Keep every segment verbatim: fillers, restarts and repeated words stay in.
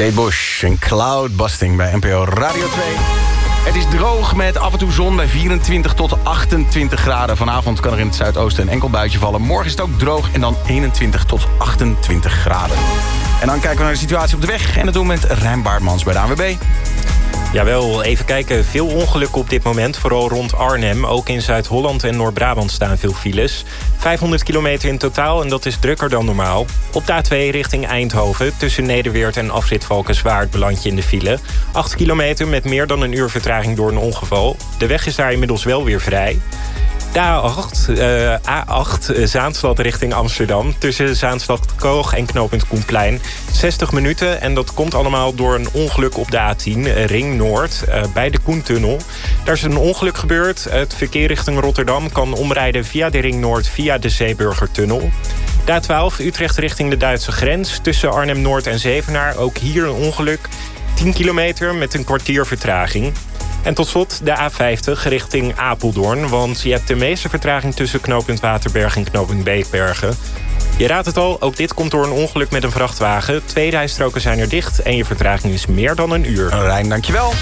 Kate Bush en Cloudbusting bij N P O Radio twee. Het is droog met af en toe zon bij vierentwintig tot achtentwintig graden. Vanavond kan er in het zuidoosten een enkel buitje vallen. Morgen is het ook droog en dan eenentwintig tot achtentwintig graden. En dan kijken we naar de situatie op de weg. En dat doen we met Rijn Baartmans bij de A N W B. Jawel, even kijken. Veel ongelukken op dit moment, vooral rond Arnhem. Ook in Zuid-Holland en Noord-Brabant staan veel files. vijfhonderd kilometer in totaal en dat is drukker dan normaal. Op de A twee richting Eindhoven, tussen Nederweert en afrit Valkenswaard beland je in de file. acht kilometer met meer dan een uur vertraging door een ongeval. De weg is daar inmiddels wel weer vrij. De A acht, uh, A acht Zaanstad richting Amsterdam. Tussen Zaanstad-Koog en knooppunt Koenplein. zestig minuten en dat komt allemaal door een ongeluk op de A tien. Ring Noord, uh, bij de Koentunnel. Daar is een ongeluk gebeurd. Het verkeer richting Rotterdam kan omrijden via de Ring Noord... via de Zeeburgertunnel. De A twaalf Utrecht richting de Duitse grens. Tussen Arnhem-Noord en Zevenaar. Ook hier een ongeluk. tien kilometer met een kwartier vertraging. En tot slot de A vijftig richting Apeldoorn. Want je hebt de meeste vertraging tussen knooppunt Waterberg en knooppunt Beekbergen. Je raadt het al, ook dit komt door een ongeluk met een vrachtwagen. Twee rijstroken zijn er dicht en je vertraging is meer dan een uur. Rijn, dankjewel.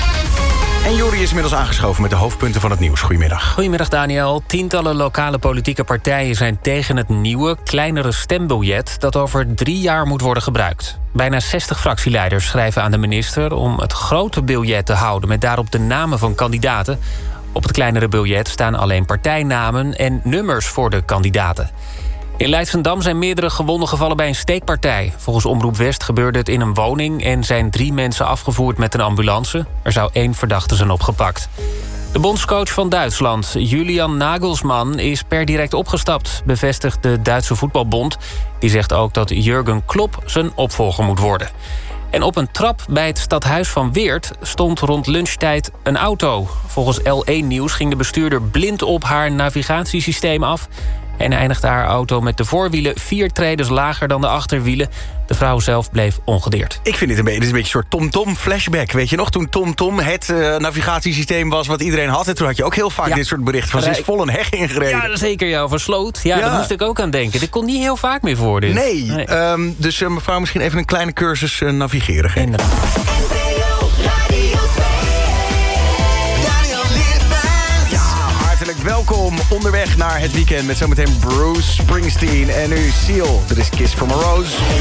En Jori is inmiddels aangeschoven met de hoofdpunten van het nieuws. Goedemiddag. Goedemiddag, Daniel. Tientallen lokale politieke partijen zijn tegen het nieuwe, kleinere stembiljet dat over drie jaar moet worden gebruikt. Bijna zestig fractieleiders schrijven aan de minister om het grote biljet te houden met daarop de namen van kandidaten. Op het kleinere biljet staan alleen partijnamen en nummers voor de kandidaten. In Leidschendam zijn meerdere gewonden gevallen bij een steekpartij. Volgens Omroep West gebeurde het in een woning en zijn drie mensen afgevoerd met een ambulance. Er zou één verdachte zijn opgepakt. De bondscoach van Duitsland, Julian Nagelsmann, is per direct opgestapt, bevestigt de Duitse voetbalbond. Die zegt ook dat Jurgen Klopp zijn opvolger moet worden. En op een trap bij het stadhuis van Weert stond rond lunchtijd een auto. Volgens L één Nieuws ging de bestuurder blind op haar navigatiesysteem af en eindigde haar auto met de voorwielen vier tredes lager dan de achterwielen. De vrouw zelf bleef ongedeerd. Ik vind dit een beetje, dit is een beetje een soort TomTom-flashback. Weet je nog, toen TomTom het uh, navigatiesysteem was wat iedereen had. En toen had je ook heel vaak ja. dit soort berichten van ze is vol een heg ingereden. Ja, zeker, ja, over sloot. Ja, ja, daar moest ik ook aan denken. Dit kon niet heel vaak meer voor dit. Nee, nee. Um, dus uh, mevrouw misschien even een kleine cursus uh, navigeren geven. Inderdaad. Welkom onderweg naar het weekend met zometeen Bruce Springsteen. En nu Seal, dit is Kiss from a Rose.